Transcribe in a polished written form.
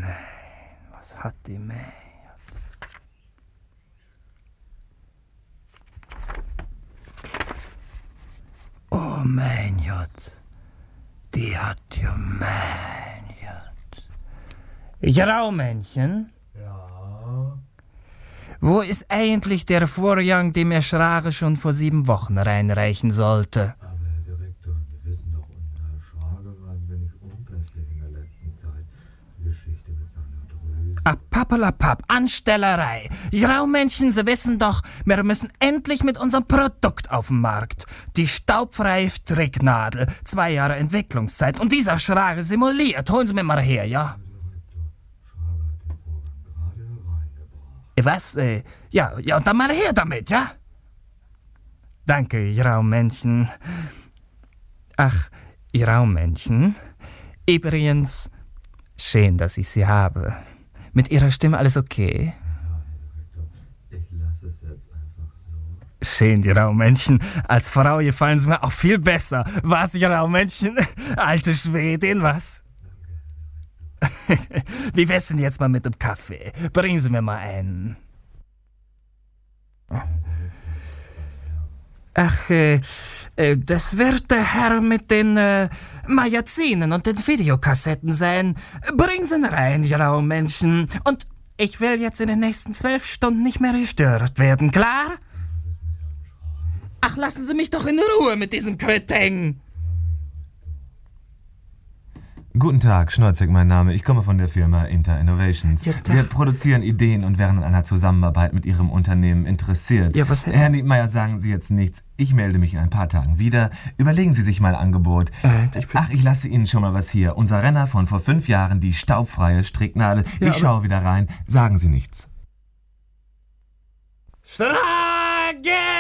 was hat die Mäh? Oh, mein Gott. Die hat ja mein Gott. Graumännchen? Ja? Wo ist eigentlich der Vorgang, den mir Schrage schon vor 7 Wochen reinreichen sollte? Aber Herr Direktor, wir wissen doch, unter Schrage war ein wenig unpässlich in der letzten Zeit. Die Geschichte mit seiner Drüse. Ah, pappelapapp, Anstellerei. Graumännchen, Sie wissen doch, wir müssen endlich mit unserem Produkt auf den Markt. Die staubfreie Stricknadel. 2 Jahre Entwicklungszeit. Und dieser Schrage simuliert. Holen Sie mir mal her, ja? Was? Ja, und dann mal her damit, ja? Danke, Graumännchen. Ach, Graumännchen. Übrigens, schön, dass ich Sie habe. Mit Ihrer Stimme alles okay? Ja, Herr Direktor, ich lasse es jetzt einfach so. Schön, Graumännchen. Als Frau gefallen Sie mir auch viel besser. Was, Graumännchen? Alte Schwedin, was? Wie wär's denn jetzt mal mit dem Kaffee? Bringen Sie mir mal einen. Ach, das wird der Herr mit den Magazinen und den Videokassetten sein. Bringen Sie ihn rein, Graumännchen. Und ich will jetzt in den nächsten 12 Stunden nicht mehr gestört werden, klar? Ach, lassen Sie mich doch in Ruhe mit diesem Kretin. Guten Tag, Schnolzek mein Name. Ich komme von der Firma Inter Innovations. Ja, wir produzieren Ideen und wären an einer Zusammenarbeit mit Ihrem Unternehmen interessiert. Ja, was... Herr Niedmeyer, sagen Sie jetzt nichts. Ich melde mich in ein paar Tagen wieder. Überlegen Sie sich mein Angebot. Ich lasse Ihnen schon mal was hier. Unser Renner von vor 5 Jahren, die staubfreie Stricknadel. Ja, ich schaue wieder rein. Sagen Sie nichts. Schrage!